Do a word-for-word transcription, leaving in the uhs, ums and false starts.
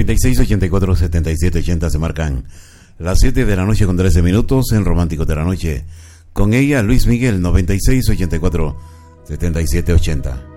noventa y seis, ochenta y cuatro, setenta y siete, ochenta se marcan las siete de la noche con trece minutos en Romántico de la Noche. Con ella, Luis Miguel, noventa y seis, ochenta y cuatro, setenta y siete, ochenta.